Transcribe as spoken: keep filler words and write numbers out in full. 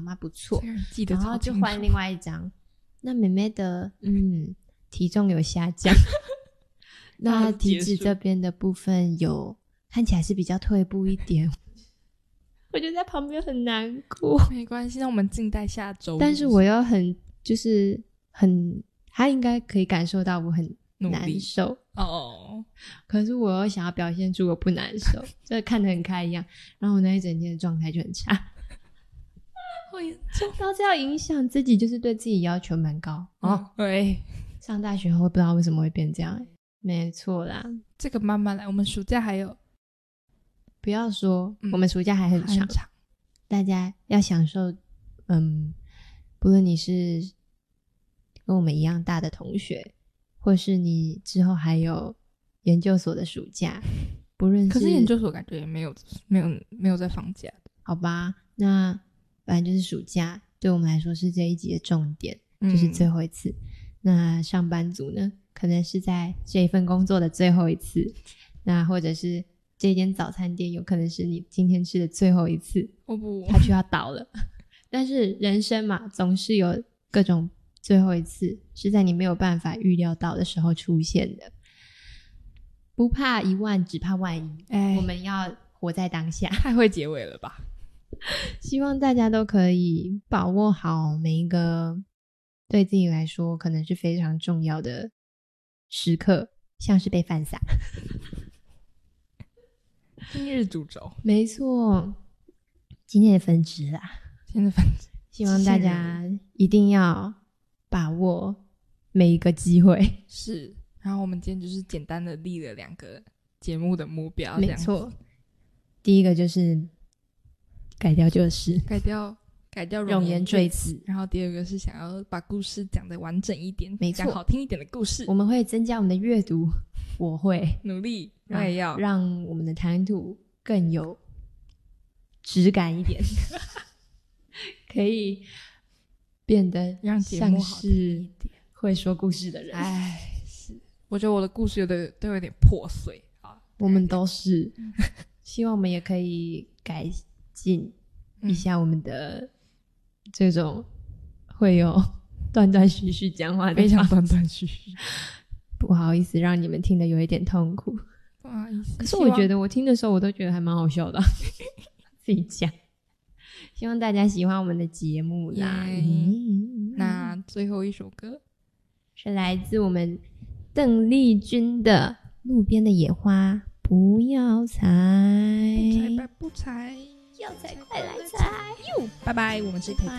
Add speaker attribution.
Speaker 1: 妈不错，
Speaker 2: 记得
Speaker 1: 然后就换另外一张，那妹妹的嗯体重有下降那体脂这边的部分有看起来是比较退步一点我就在旁边很难过。
Speaker 2: 没关系，那我们静待下周。
Speaker 1: 但是我又很就是很他应该可以感受到我很难受
Speaker 2: 哦，
Speaker 1: 可是我又想要表现出我不难受就看得很开一样，然后我那一整天的状态就很差
Speaker 2: 好严重，
Speaker 1: 然后这样影响自己，就是对自己要求蛮高
Speaker 2: 哦。对，
Speaker 1: 上大学后不知道为什么会变这样。没错啦，
Speaker 2: 这个慢慢来，我们暑假还有，
Speaker 1: 不要说、嗯、我们暑假还很 长, 很长大家要享受嗯，不论你是跟我们一样大的同学，或是你之后还有研究所的暑假，不论是
Speaker 2: 可是研究所感觉也没有没有没有在放假的。
Speaker 1: 好吧，那反正就是暑假对我们来说是这一集的重点、嗯、就是最后一次。那上班族呢可能是在这一份工作的最后一次，那或者是这间早餐店有可能是你今天吃的最后一次，
Speaker 2: 哦不，
Speaker 1: 它就要倒了但是人生嘛，总是有各种最后一次是在你没有办法预料到的时候出现的。不怕一万只怕万一、哎、我们要活在当下。
Speaker 2: 太会结尾了吧
Speaker 1: 希望大家都可以把握好每一个对自己来说可能是非常重要的时刻，像是被饭撒
Speaker 2: 今日主轴
Speaker 1: 没错，今天的分支啦，
Speaker 2: 今天的分支，
Speaker 1: 希望大家一定要把握每一个机会。
Speaker 2: 是，然后我们今天就是简单的立了两个节目的目标，
Speaker 1: 没错，第一个就是改掉旧事，
Speaker 2: 改掉改掉
Speaker 1: 容颜赘词，
Speaker 2: 然后第二个是想要把故事讲得完整一点，
Speaker 1: 没错，
Speaker 2: 讲好听一点的故事。
Speaker 1: 我们会增加我们的阅读，我会
Speaker 2: 努力，我也要
Speaker 1: 让我们的谈吐更有质感一点可以变得
Speaker 2: 让节目好听一点，
Speaker 1: 会说故事的人。
Speaker 2: 哎，是，我觉得我的故事有的都有点破碎啊，
Speaker 1: 我们都是希望我们也可以改进一下我们的这种会有断断续续讲话的，
Speaker 2: 非常断断续续
Speaker 1: 不好意思让你们听得有一点痛苦，
Speaker 2: 不好意思。
Speaker 1: 可是我觉得我听的时候我都觉得还蛮好笑的自己讲。希望大家喜欢我们的节目啦、
Speaker 2: 嗯、那最后一首歌
Speaker 1: 是来自我们邓丽君的《路边的野花不要采》，
Speaker 2: 不采白不采，
Speaker 1: 要采快来采。
Speaker 2: 拜拜，我们是